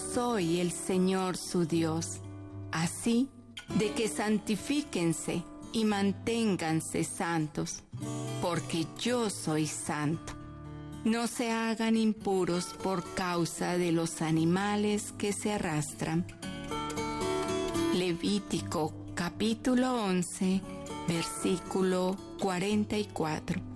soy el Señor su Dios. Así de que santifíquense y manténganse santos, porque yo soy santo. No se hagan impuros por causa de los animales que se arrastran. Levítico capítulo 11, versículo 44.